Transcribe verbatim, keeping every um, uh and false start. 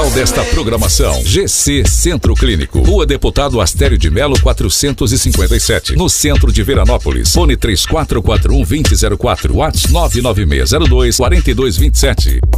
final desta programação. G C Centro Clínico, Rua Deputado Astério de Melo quatrocentos e cinquenta e sete, no centro de Veranópolis. Fone três quatro quatro um, dois zero zero quatro, WhatsApp nove nove seis zero dois, quatro dois dois sete.